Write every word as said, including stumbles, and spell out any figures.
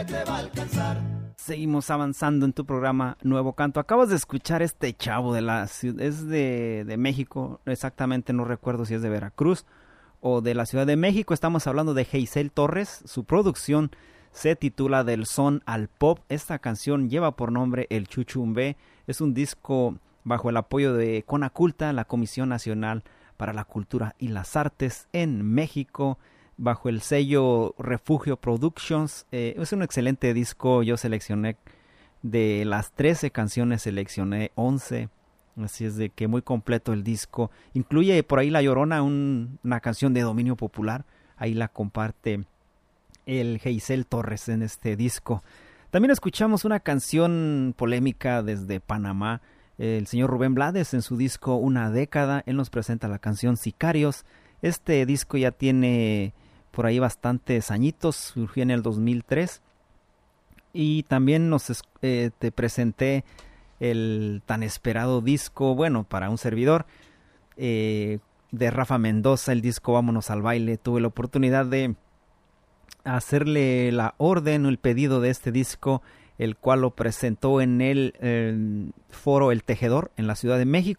te va a alcanzar. Seguimos avanzando en tu programa Nuevo Canto. Acabas de escuchar este chavo de la ciudad, es de, de México, exactamente no recuerdo si es de Veracruz o de la Ciudad de México. Estamos hablando de Geisel Torres. Su producción se titula Del Son al Pop. Esta canción lleva por nombre El Chuchumbé. Es un disco bajo el apoyo de Conaculta, la Comisión Nacional para la Cultura y las Artes en México, bajo el sello Refugio Productions. Eh, es un excelente disco. Yo seleccioné de las trece canciones, seleccioné once. Así es de que muy completo el disco. Incluye por ahí La Llorona, un, una canción de dominio popular. Ahí la comparte el Geisel Torres en este disco. También escuchamos una canción polémica desde Panamá. El señor Rubén Blades en su disco Una Década. Él nos presenta la canción Sicarios. Este disco ya tiene por ahí bastantes añitos, surgió en el dos mil tres. Y también nos eh, te presenté el tan esperado disco, bueno, para un servidor, eh, de Rafa Mendoza, el disco Vámonos al Baile. Tuve la oportunidad de hacerle la orden o el pedido de este disco, el cual lo presentó en el eh, foro El Tejedor en la Ciudad de México.